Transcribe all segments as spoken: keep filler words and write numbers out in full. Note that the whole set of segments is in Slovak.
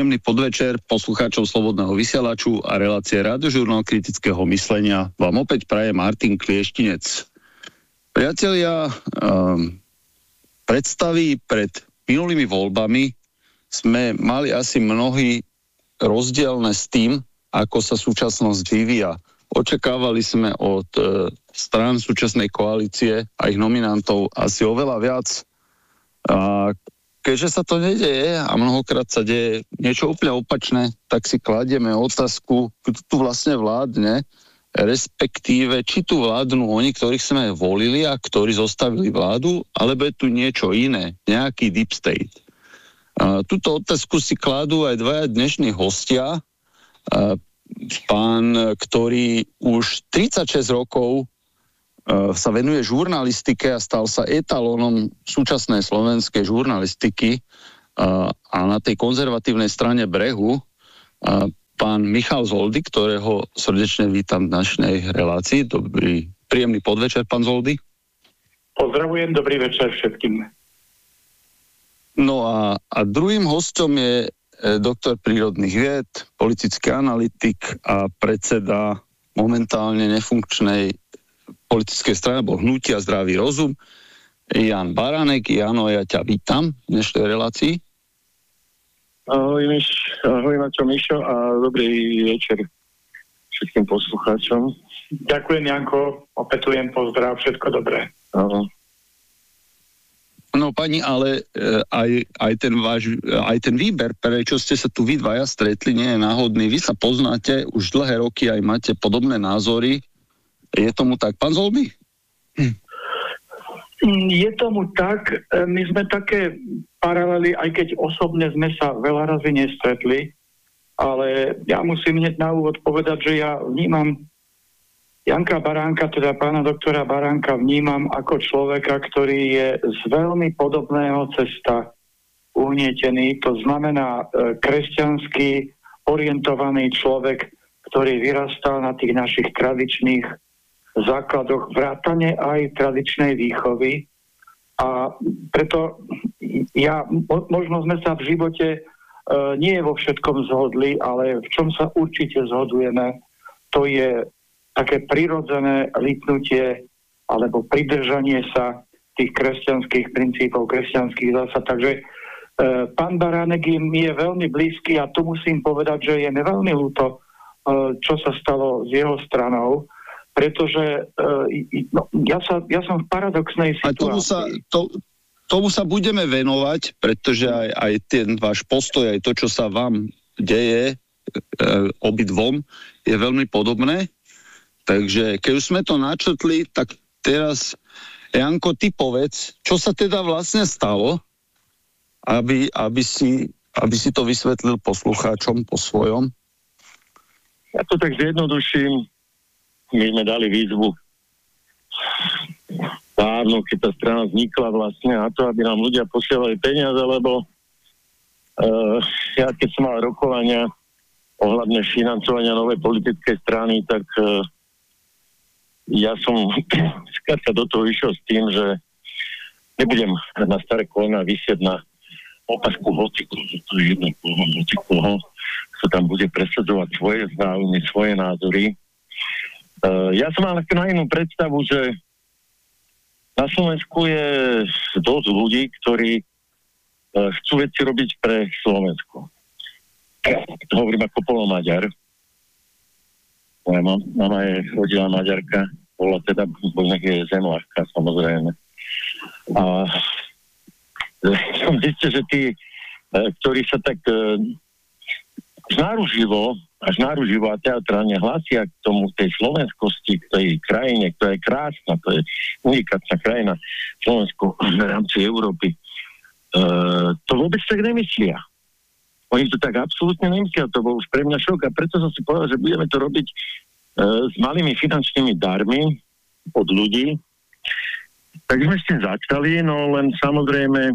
Príjemný podvečer poslucháčov Slobodného vysielaču a relácie Radiožurnál kritického myslenia vám opäť praje Martin Klieštinec. Priatelia, um, predstavy pred minulými voľbami sme mali asi mnohí rozdielne s tým, ako sa súčasnosť vyvíja. Očakávali sme od e, strán súčasnej koalície a ich nominantov asi oveľa viac. A keďže sa to nedeje a mnohokrát sa deje niečo úplne opačné, tak si kladieme otázku, kto tu vlastne vládne, respektíve či tu vládnu oni, ktorých sme volili a ktorí zostavili vládu, alebo je tu niečo iné, nejaký deep state. A túto otázku si kladú aj dvaja dnešní hostia. A pán, ktorý už tridsaťšesť rokov sa venuje žurnalistike a stal sa etalónom súčasnej slovenskej žurnalistiky a na tej konzervatívnej strane brehu pán Michal Zoldy, ktorého srdečne vítam v dnešnej relácii. Dobrý, príjemný podvečer, pán Zoldy. Pozdravujem, dobrý večer všetkým. No a, a druhým hostom je doktor prírodných vied, politický analytik a predseda momentálne nefunkčnej politickej strany, alebo hnutia Zdravý rozum, Jan Baránek. Jano, ja ťa vítam v dnešnej relácii. Ahoj, Miš, ahoj Maťo, Mišo a dobrý večer všetkým poslucháčom. Ďakujem, Janko, opätujem pozdrav, všetko dobré. Ahoj. No pani, ale e, aj, aj, ten váš, aj ten výber, prečo ste sa tu vy dvaja stretli, nie je náhodný. Vy sa poznáte už dlhé roky, aj máte podobné názory. Je tomu tak, pán Zolby? Hm. Je tomu tak, my sme také paralely, aj keď osobne sme sa veľa razy nestretli, ale ja musím hneď na úvod povedať, že ja vnímam Janka Baránka, teda pána doktora Baránka vnímam ako človeka, ktorý je z veľmi podobného cesta uhnietený, to znamená e, kresťanský orientovaný človek, ktorý vyrastal na tých našich tradičných základoch vrátane aj tradičnej výchovy. A preto ja, možno sme sa v živote e, nie vo všetkom zhodli, ale v čom sa určite zhodujeme, to je také prirodzené lipnutie alebo pridržanie sa tých kresťanských princípov, kresťanských zásad. Takže e, pán Baránek mi je veľmi blízky a tu musím povedať, že je mi veľmi ľúto, e, čo sa stalo s jeho stranou, pretože uh, no, ja, sa, ja som v paradoxnej situácii. A tomu sa, to, tomu sa budeme venovať, pretože aj, aj ten váš postoj, aj to, čo sa vám deje e, obidvom, je veľmi podobné. Takže keď už sme to načrtli, tak teraz, Janko, ty povedz, čo sa teda vlastne stalo, aby, aby, si, aby si to vysvetlil poslucháčom po svojom. Ja to tak zjednoduším. My sme dali výzvu dávno, keď tá strana vznikla vlastne na to, aby nám ľudia posielali peniaze, lebo uh, ja keď som mal rokovania ohľadne financovania novej politickej strany, tak uh, ja som skrátka do toho išiel s tým, že nebudem na staré kolena vysieť na opasku hociku, že to je jedno koho, hocikoho, kto tam bude presadzovať svoje záujmy, svoje názory. Uh, ja som mal na inú predstavu, že na Slovensku je dosť ľudí, ktorí uh, chcú veci robiť pre Slovensko. To hovorím ako polomaďar. Moja mam, mama je rodila Maďarka, bola teda, nech je zemľahka, samozrejme. A som zistil, že tí, uh, ktorí sa tak uh, náruživo až náruživo a teatrálne hlasia k tomu, tej slovenskosti, k tej krajine, ktorá je krásna, to je unikátna krajina Slovensko v rámci Európy. E, to vôbec tak nemyslia. Oni to tak absolútne nemyslia, to bol už pre mňa šok a preto som si povedal, že budeme to robiť e, s malými finančnými darmi od ľudí. Tak sme s tým začali, no len samozrejme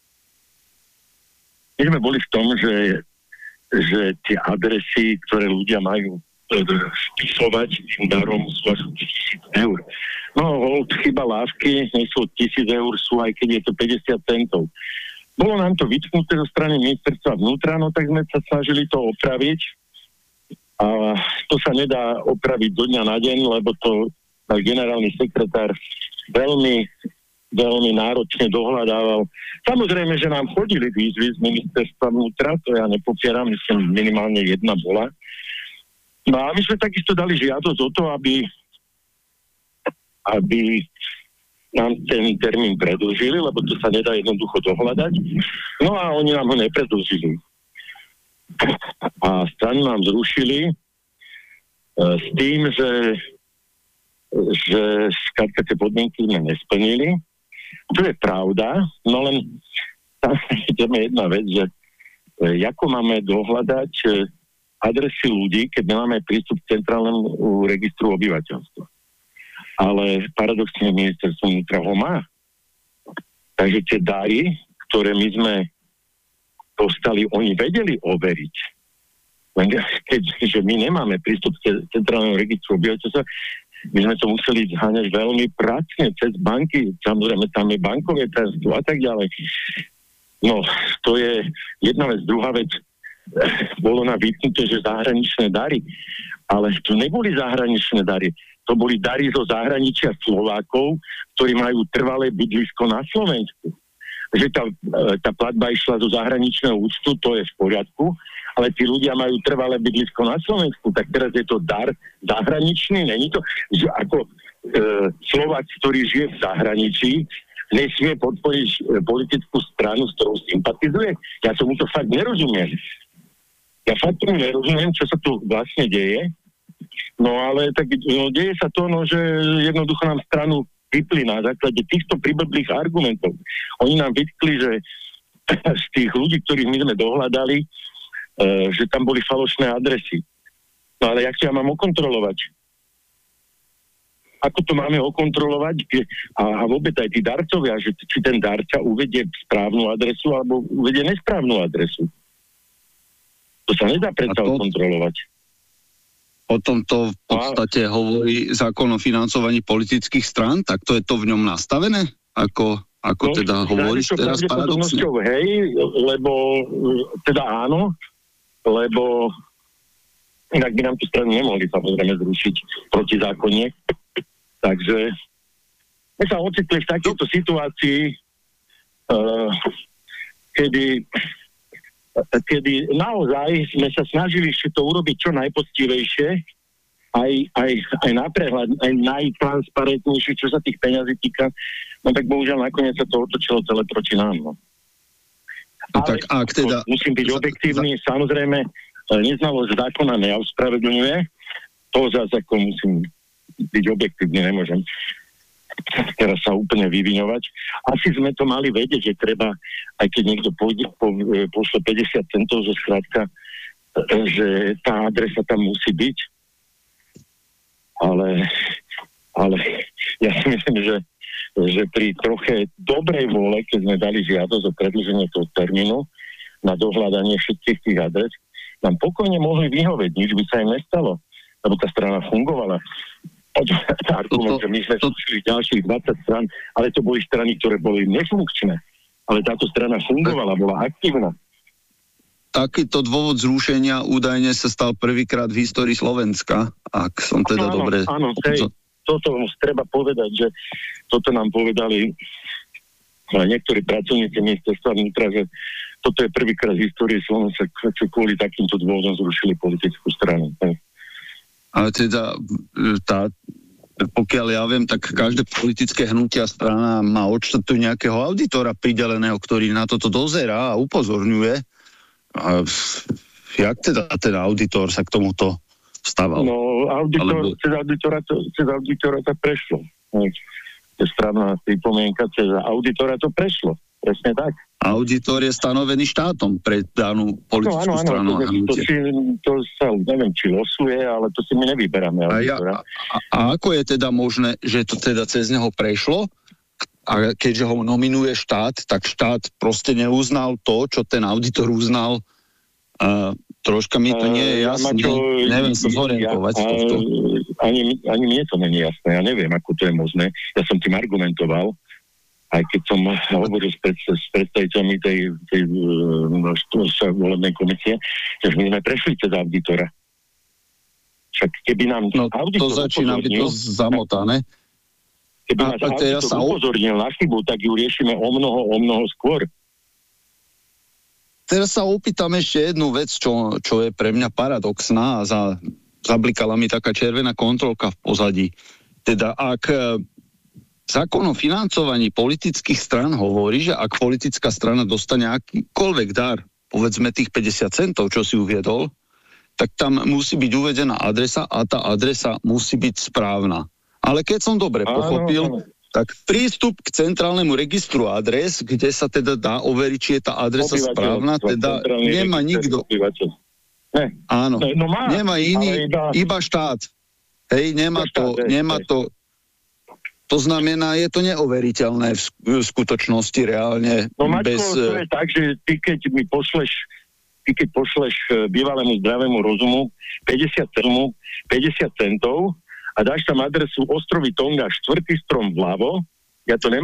my sme boli v tom, že že tie adresy, ktoré ľudia majú spisovať tým darom, sú až tisíc eur. No, hold, chyba lásky, nie sú tisíc eur, sú aj keď je to päťdesiat centov. Bolo nám to vytknuté zo strany ministerstva vnútra, no tak sme sa snažili to opraviť. A to sa nedá opraviť do dňa na deň, lebo to náš generálny sekretár veľmi, veľmi náročne dohľadával. Samozrejme, že nám chodili výzvy z ministerstva vnútra, to ja nepopieram, myslím, minimálne jedna bola. No a my sme takisto dali žiadosť o to, aby, aby nám ten termín predĺžili, lebo to sa nedá jednoducho dohľadať. No a oni nám ho nepredĺžili. A stranu nám zrušili e, s tým, že, že skrátka tie podmienky sme nesplnili. To je pravda, no len tam ideme jedna vec, že e, ako máme dohľadať e, adresy ľudí, keď nemáme prístup k centrálnemu registru obyvateľstva. Ale paradoxne ministerstvo vnútra ho má. Takže tie dary, ktoré my sme dostali, oni vedeli overiť. Keďže my nemáme prístup k centrálnemu registru obyvateľstva, my sme to museli zháňať veľmi pracne cez banky, samozrejme tam je bankové tajomstvo a tak ďalej. No, to je jedna vec. Druhá vec, bolo na vypnuté, že zahraničné dary, ale to neboli zahraničné dary. To boli dary zo zahraničia Slovákov, ktorí majú trvalé bydlisko na Slovensku. Že tá, tá platba išla zo zahraničného účtu, to je v poriadku, ale tí ľudia majú trvalé bydlisko na Slovensku, tak teraz je to dar zahraničný, není to, že ako e, Slovák, ktorý žije v zahraničí, nesmie podporiť e, politickú stranu, s ktorou sympatizuje. Ja tomu to fakt nerozumiem. Ja fakt tomu nerozumiem, čo sa tu vlastne deje. No ale tak no, deje sa to, no, že jednoducho nám stranu vypli na základe týchto priblblých argumentov. Oni nám vytkli, že z tých ľudí, ktorých my sme dohľadali, e, že tam boli falošné adresy. No ale jak to ja mám okontrolovať? Ako to máme okontrolovať? A, a vôbec aj tí darcovia, že či ten darca uvedie správnu adresu alebo uvedie nesprávnu adresu. To sa nedá predsa to... okontrolovať. O tomto v podstate hovorí zákon o financovaní politických strán, tak to je to v ňom nastavené? Ako, ako no, teda hovoríš teraz paradoxne? Hej, lebo teda áno, lebo inak by nám tú stranu nemohli samozrejme zrušiť proti zákonne. Takže my sa ocitli v takejto situácii, uh, kedy kedy naozaj sme sa snažili ešte to urobiť čo najpoctivejšie, aj, aj, aj naprehľad, aj najtransparentnejšie, čo sa tých peňazí týka, no tak bohužiaľ nakoniec sa to otočilo celé proti nám. No. No tak ak teda... Musím byť objektívny, za... samozrejme, neznalosť zákona neospravedlňuje, to zase ako musím byť objektívny, nemôžem teraz sa úplne vyviňovať. Asi sme to mali vedieť, že treba, aj keď niekto pôjde, po, pošle päťdesiat centov zo skrátka, že tá adresa tam musí byť. Ale, ale ja si myslím, že, že pri troche dobrej vôle, keď sme dali žiadosť o predĺženie toho termínu na dohľadanie všetkých tých adres, nám pokojne mohli vyhovieť, nič by sa im nestalo, lebo tá strana fungovala. Argument, že my sme skúšili ďalších dvadsať stran, ale to boli strany, ktoré boli nefunkčné. Ale táto strana fungovala, bola aktívna. Takýto dôvod zrušenia údajne sa stal prvýkrát v histórii Slovenska, ak som teda áno, dobre... Áno, hej, toto treba povedať, že toto nám povedali niektorí pracovníci ministerstva vnútra, že toto je prvýkrát v histórii Slovenska, čo kvôli takýmto dôvodom zrušili politickú stranu. Hej. Ale teda, tá, pokiaľ ja viem, tak každé politické hnutia strana má odštartu nejakého auditora prideleného, ktorý na toto dozerá a upozorňuje. A jak teda ten auditor sa k tomuto stával? No, auditor, Alebo... cez, auditora to, cez auditora to prešlo. To je správna pripomienka, cez auditora to prešlo. Presne tak. Auditor je stanovený štátom pre danú politickú no, áno, stranu. Áno, to, to, si, to sa, neviem, či losuje, ale to si my nevyberáme. A, ja, a, a ako je teda možné, že to teda cez neho prešlo a keďže ho nominuje štát, tak štát proste neuznal to, čo ten auditor uznal. A troška mi to nie je jasné. Ja, neviem sa zorientovať ja, z tohto. Ani, ani mne to nie je jasné. Ja neviem, ako to je možné. Ja som tým argumentoval. aj keď som hovoril s, pred, s predstaviteľmi tej, tej uh, volebnej komisie, že my sme prešli cez auditora. Však keby nám no, auditor to začína byť to zamotané. Keby nás auditor sa upozornil na chybu, tak ju riešime o mnoho, o mnoho skôr. Teraz sa opýtam ešte jednu vec, čo, čo je pre mňa paradoxná a za, zablikala mi taká červená kontrolka v pozadí. Teda ak zákon o financovaní politických strán hovorí, že ak politická strana dostane akýkoľvek dar, povedzme tých päťdesiat centov, čo si uviedol, tak tam musí byť uvedená adresa a tá adresa musí byť správna. Ale keď som dobre pochopil, áno, áno. tak prístup k centrálnemu registru adres, kde sa teda dá overiť, či je tá adresa správna, teda nemá nikto. Ne. Áno, ne, no má, nemá iný, iba... iba štát. Hej, nemá to, štát, nemá hej, to, to znamená, je to neoveriteľné v, v skutočnosti reálne. No Maťko, bez... to je tak, že ty keď mi pošleš ty keď pošleš bývalému zdravému rozumu päťdesiat centov a dáš tam adresu ostrovy Tonga, štvrtý strom vľavo, ja to nemám